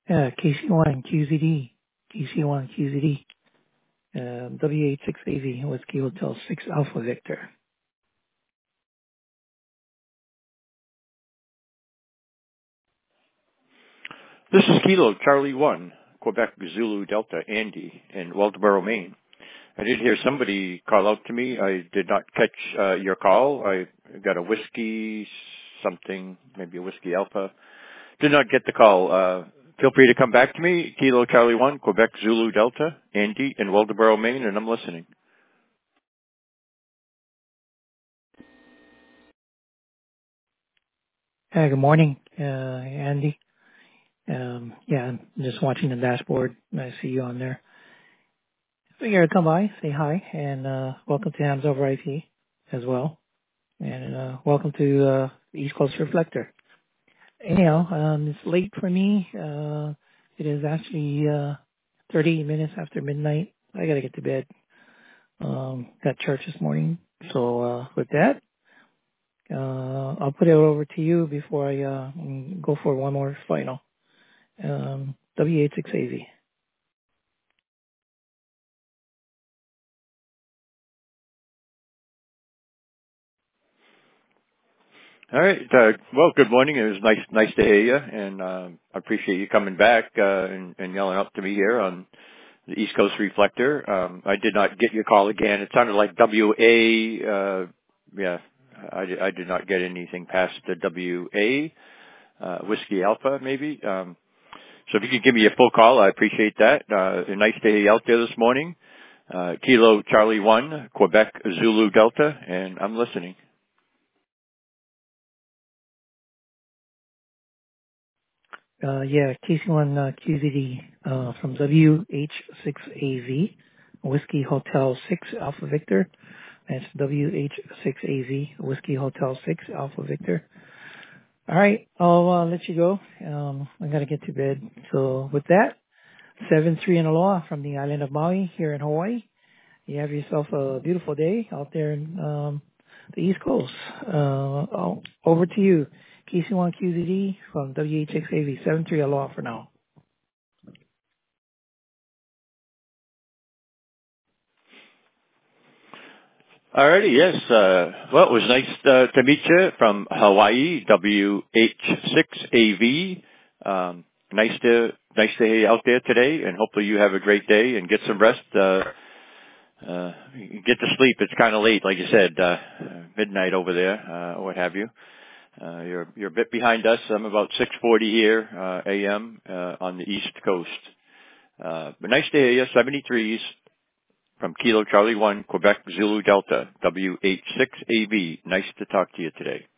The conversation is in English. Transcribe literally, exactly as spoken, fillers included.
Yeah, K C one Q Z D, K C one Q Z D, uh, W eight six A V, Whiskey Hotel six Alpha Victor. This is Kilo Charlie One, Quebec Zulu Delta Andy in Waldoboro, Maine. I did hear somebody call out to me. I did not catch uh, your call. I got a whiskey something, maybe a whiskey alpha. Did not get the call. Uh, feel free to come back to me. Kilo Charlie One, Quebec Zulu Delta Andy in Waldoboro, Maine, and I'm listening. Hey, good morning, uh, Andy. Um, yeah, I'm just watching the dashboard. I see you on there. Figure I'd come by, say hi, and uh, welcome to Hams Over I T as well. And uh, welcome to uh, the East Coast Reflector. Anyhow, um, it's late for me. Uh, it is actually uh, thirty minutes after midnight. I gotta get to bed. Um, got church this morning. So uh, with that, uh, I'll put it over to you before I uh, go for one more final. Um, W eight six A V. All right. Uh, well, good morning. It was nice, nice to hear you, and um, I appreciate you coming back uh, and, and yelling up to me here on the East Coast Reflector. Um, I did not get your call again. It sounded like W A. Uh, yeah, I, did- I did not get anything past the W A uh, Whiskey Alpha, maybe. Um, so if you could give me a full call, I appreciate that. Uh, nice to hear you out there this morning. Uh, Kilo Charlie One, Quebec Zulu Delta, and I'm listening. Uh, yeah, K C one uh, Q Z D uh, from W H six A V, Whiskey Hotel six Alpha Victor. That's W H six A V, Whiskey Hotel six Alpha Victor. All right, I'll uh, let you go. Um, I gotta get to bed. So with that, seven three in aloha from the island of Maui here in Hawaii. You have yourself a beautiful day out there in um, the East Coast. Uh, oh, over to you, K C one Q Z D from W H six A V, seven three aloha for now. Alrighty, yes. Uh, well, it was nice uh, to meet you from Hawaii, W H six A V. Um, nice to nice to hear you out there today, and hopefully you have a great day and get some rest. Uh, uh, get to sleep. It's kind of late, like you said, uh, midnight over there, uh, or what have you. Uh, you're you're a bit behind us. I'm about six forty here, uh, A M uh, on the East Coast. Uh, but nice to hear you. seventy-threes. From Kilo Charlie One, Quebec Zulu Delta, W H six A V. Nice to talk to you today.